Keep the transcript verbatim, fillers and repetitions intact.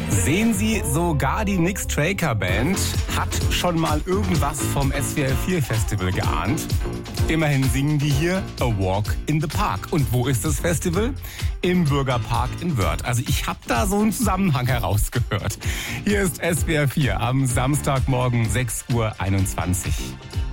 Sehen Sie, sogar die Nick Straker Band hat schon mal irgendwas vom S W R vier Festival geahnt. Immerhin singen die hier A Walk in the Park. Und wo ist das Festival? Im Bürgerpark in Wörth. Also ich habe da so einen Zusammenhang herausgehört. Hier ist S W R vier am Samstagmorgen sechs Uhr einundzwanzig.